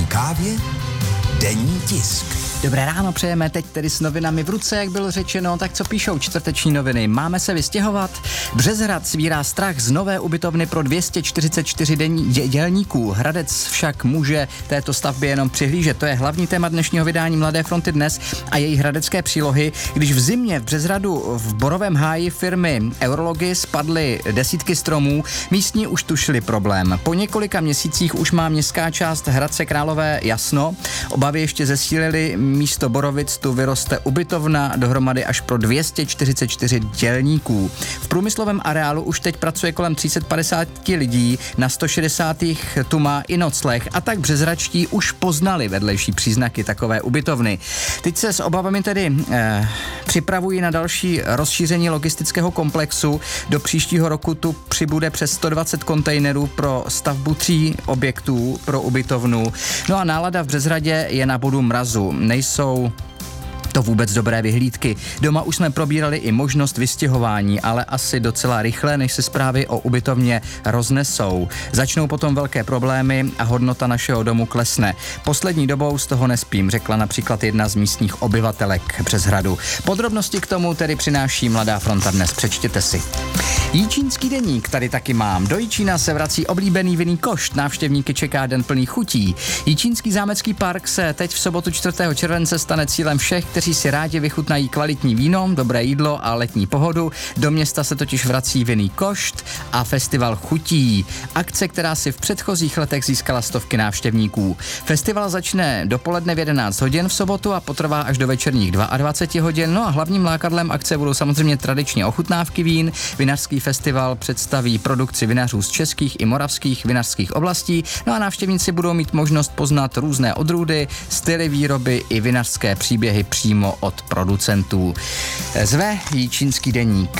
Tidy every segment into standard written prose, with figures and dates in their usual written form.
kávě, denní tisk. Dobré ráno přejeme teď tedy s novinami v ruce, jak bylo řečeno. Tak co píšou čtvrteční noviny? Máme se vystěhovat? Březhrad svírá strach z nové ubytovny pro 244 dělníků. Hradec však může této stavbě jenom přihlížet. To je hlavní téma dnešního vydání Mladé fronty dnes a její hradecké přílohy. Když v zimě v Březhradu v Borovém háji firmy Eurology spadly desítky stromů, místní už tušili problém. Po několika měsících už má městská část Hradce Králové jasno. Obavy ještě zesílily. Místo borovic tu vyroste ubytovna dohromady až pro 244 dělníků. V průmyslovém areálu už teď pracuje kolem 350 lidí, na 160 tu má i nocleh a tak březračtí už poznali vedlejší příznaky takové ubytovny. Teď se s obavami tedy připravují na další rozšíření logistického komplexu. Do příštího roku tu přibude přes 120 kontejnerů pro stavbu 3 objektů pro ubytovnu. No a nálada v Březhradě je na bodu mrazu. Nejsou to vůbec dobré vyhlídky. Doma už jsme probírali i možnost vystěhování, ale asi docela rychle, než se zprávy o ubytovně roznesou. Začnou potom velké problémy a hodnota našeho domu klesne. Poslední dobou z toho nespím, řekla například jedna z místních obyvatelek Březhradu. Podrobnosti k tomu tedy přináší Mladá fronta dnes. Přečtěte si. Jičínský deník tady taky mám. Do Jičína se vrací oblíbený vinný košt. Návštěvníky čeká den plný chutí. Jičínský zámecký park se teď v sobotu 4. července stane cílem všech, kteří si rádi vychutnají kvalitní víno, dobré jídlo a letní pohodu. Do města se totiž vrací vinný košt a festival chutí. Akce, která si v předchozích letech získala stovky návštěvníků. Festival začne dopoledne v 11 hodin v sobotu a potrvá až do večerních 22 hodin. No a hlavním lákadlem akce budou samozřejmě tradiční ochutnávky vín. Vinařský festival představí produkci vinařů z českých i moravských vinařských oblastí. No a návštěvníci budou mít možnost poznat různé odrůdy, styly výroby i vinařské příběhy přímo od producentů. Zve Jičínský deník.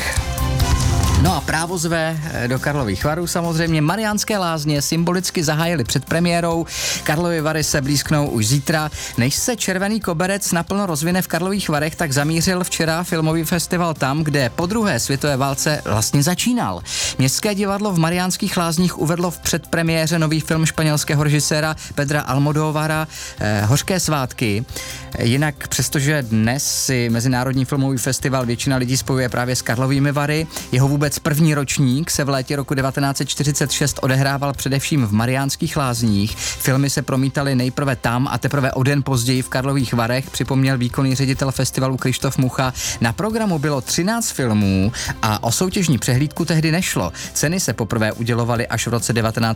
No a právo zve do Karlových Varů samozřejmě. Mariánské lázně symbolicky zahájily před premiérou. Karlovy Vary se blízknou už zítra. Než se červený koberec naplno rozvine v Karlových Varech, tak zamířil včera filmový festival tam, kde po druhé světové válce vlastně začínal. Městské divadlo v Mariánských lázních uvedlo v předpremiéře nový film španělského režiséra Pedra Almodóvara Hořké svátky. Jinak přestože dnes si Mezinárodní filmový festival většina lidí spojuje právě s Karlovými Vary, jeho vůbec první ročník se v létě roku 1946 odehrával především v Mariánských lázních. Filmy se promítaly nejprve tam a teprve o den později v Karlových Varech, připomněl výkonný ředitel festivalu Krištof Mucha. Na programu bylo 13 filmů a o soutěžní přehlídku tehdy nešlo. Ceny se poprvé udělovaly až v roce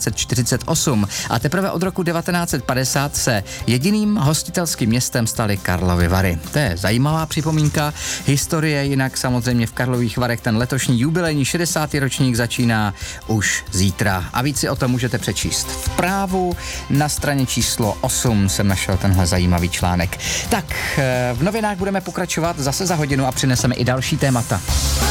1948 a teprve od roku 1950 se jediným hostitelským městem staly Karlovy Vary. To je zajímavá připomínka historie, jinak samozřejmě v Karlových Varech ten letošní jubilejní 60. ročník začíná už zítra. A víc si o tom můžete přečíst v Právu. Na straně číslo 8 jsem našel tenhle zajímavý článek. Tak, v novinách budeme pokračovat zase za hodinu a přineseme i další témata.